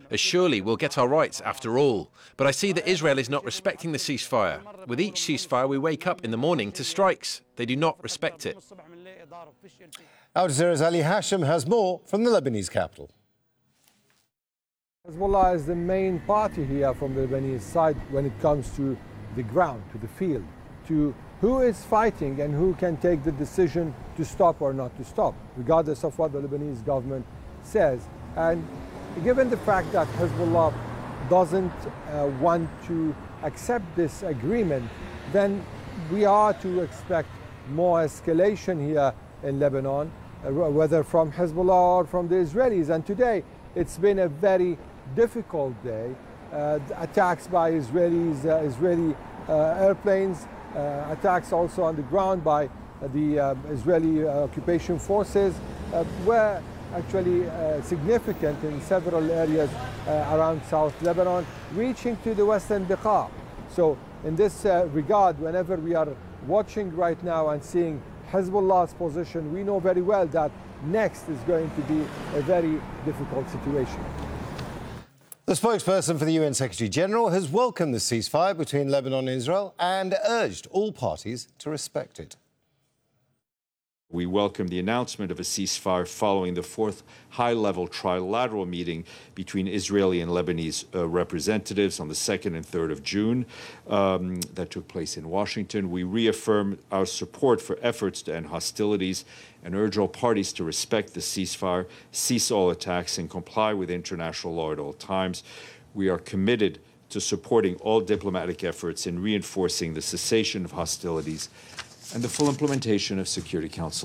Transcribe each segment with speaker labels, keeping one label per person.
Speaker 1: as surely we'll get our rights after all. But I see that Israel is not respecting the ceasefire. With each ceasefire, we wake up in the morning to strikes. They do not respect it.
Speaker 2: Al Jazeera's Ali Hashim has more from the Lebanese capital.
Speaker 3: Hezbollah is the main party here from the Lebanese side when it comes to the ground, to the field, to who is fighting and who can take the decision to stop or not to stop, regardless of what the Lebanese government says. And given the fact that Hezbollah doesn't want to accept this agreement, then we are to expect more escalation here in Lebanon, whether from Hezbollah or from the Israelis. And today, it's been a very difficult day. Attacks by Israeli airplanes, attacks also on the ground by the Israeli occupation forces were actually significant in several areas around South Lebanon, reaching to the western Beqa. So in this regard, whenever we are watching right now and seeing Hezbollah's position, we know very well that next is going to be a very difficult situation.
Speaker 2: The spokesperson for the UN Secretary-General has welcomed the ceasefire between Lebanon and Israel and urged all parties to respect it.
Speaker 4: We welcome the announcement of a ceasefire following the fourth high-level trilateral meeting between Israeli and Lebanese representatives on the 2nd and 3rd of June that took place in Washington. We reaffirm our support for efforts to end hostilities and urge all parties to respect the ceasefire, cease all attacks, and comply with international law at all times. We are committed to supporting all diplomatic efforts in reinforcing the cessation of hostilities and the full implementation of Security Council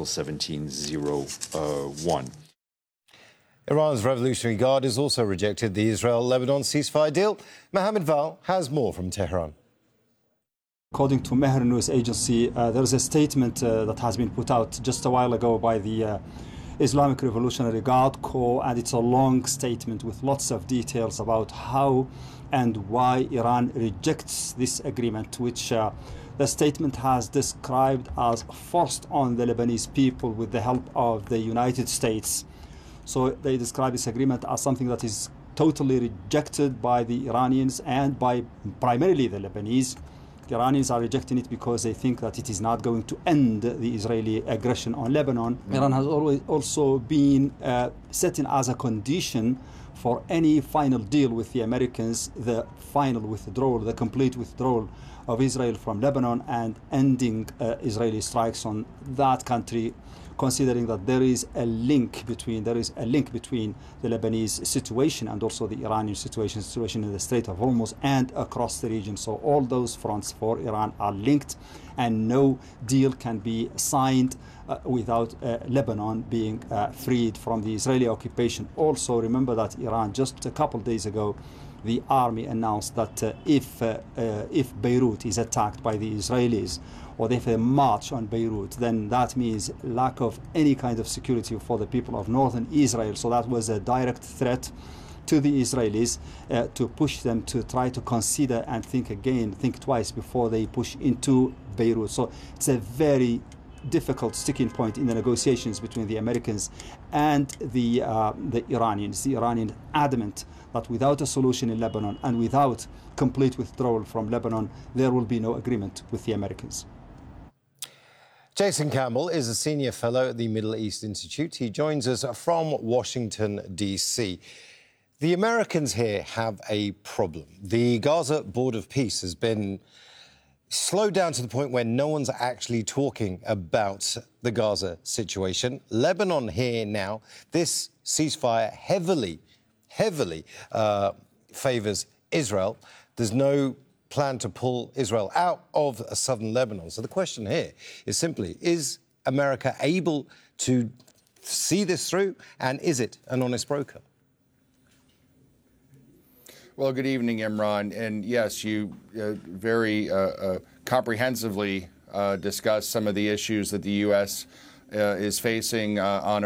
Speaker 4: 1701.
Speaker 2: Iran's Revolutionary Guard has also rejected the Israel-Lebanon ceasefire deal. Mohammed Val has more from Tehran.
Speaker 5: According to Mehr News Agency, there is a statement that has been put out just a while ago by the Islamic Revolutionary Guard Corps, and it's a long statement with lots of details about how and why Iran rejects this agreement, which the statement has described as forced on the Lebanese people with the help of the United States. So they describe this agreement as something that is totally rejected by the Iranians and by primarily the Lebanese. The Iranians are rejecting it because they think that it is not going to end the Israeli aggression on Lebanon. Iran has always also been setting as a condition for any final deal with the Americans the final withdrawal, the complete withdrawal of Israel from Lebanon and ending Israeli strikes on that country, considering that there is a link between the Lebanese situation and also the Iranian situation in the Strait of Hormuz and across the region. So all those fronts for Iran are linked, and no deal can be signed without Lebanon being freed from the Israeli occupation. Also, remember that Iran just a couple of days ago, the army announced that if Beirut is attacked by the Israelis, or if they march on Beirut, then that means lack of any kind of security for the people of northern Israel. So that was a direct threat to the Israelis to push them to try to consider and think twice before they push into Beirut. So it's a very difficult sticking point in the negotiations between the Americans and the Iranians. The Iranians adamant that without a solution in Lebanon and without complete withdrawal from Lebanon, there will be no agreement with the Americans.
Speaker 2: Jason Campbell is a senior fellow at the Middle East Institute. He joins us from Washington, D.C. The Americans here have a problem. The Gaza Board of Peace has been slowed down to the point where no one's actually talking about the Gaza situation. Lebanon here now, this ceasefire heavily favours Israel. There's no plan to pull Israel out of southern Lebanon. So the question here is simply, is America able to see this through, and is it an honest broker?
Speaker 6: Well, good evening, Imran. And yes, you very comprehensively discussed some of the issues that the U.S. Is facing on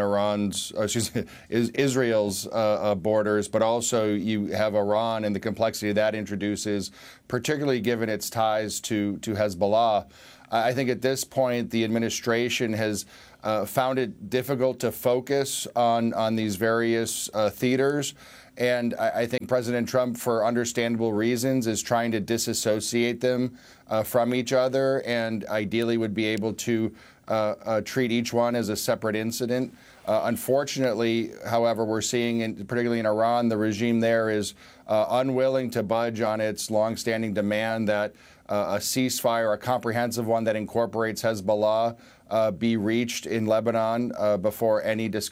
Speaker 6: Israel's borders, but also you have Iran and the complexity that introduces, particularly given its ties to Hezbollah. I think at this point the administration has found it difficult to focus on these various theaters. And I think President Trump, for understandable reasons, is trying to disassociate them from each other and ideally would be able to treat each one as a separate incident. Unfortunately, however, we're seeing, particularly in Iran, the regime there is unwilling to budge on its longstanding demand that a ceasefire, a comprehensive one that incorporates Hezbollah, be reached in Lebanon before any discussion